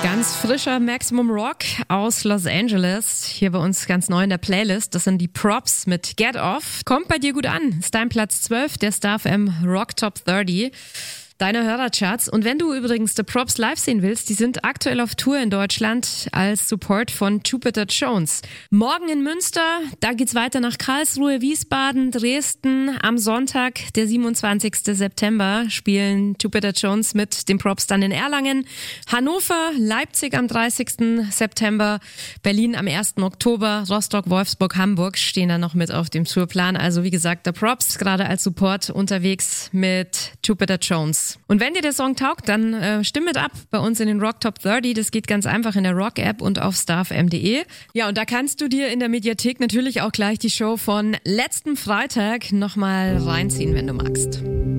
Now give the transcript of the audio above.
Ganz frischer Maximum Rock aus Los Angeles. Hier bei uns ganz neu in der Playlist. Das sind die Props mit Get Off. Kommt bei dir gut an. Ist dein Platz 12 der Star FM Rock Top 30. Deine Hörercharts. Und wenn du übrigens The Props live sehen willst, die sind aktuell auf Tour in Deutschland als Support von Jupiter Jones. Morgen in Münster, da geht's weiter nach Karlsruhe, Wiesbaden, Dresden. Am Sonntag, der 27. September, spielen Jupiter Jones mit den Props dann in Erlangen. Hannover, Leipzig am 30. September, Berlin am 1. Oktober, Rostock, Wolfsburg, Hamburg stehen da noch mit auf dem Tourplan. Also wie gesagt, The Props gerade als Support unterwegs mit Jupiter Jones. Und wenn dir der Song taugt, dann stimm mit ab bei uns in den Rock Top 30. Das geht ganz einfach in der Rock-App und auf starfm.de. Ja, und da kannst du dir in der Mediathek natürlich auch gleich die Show von letzten Freitag nochmal reinziehen, wenn du magst.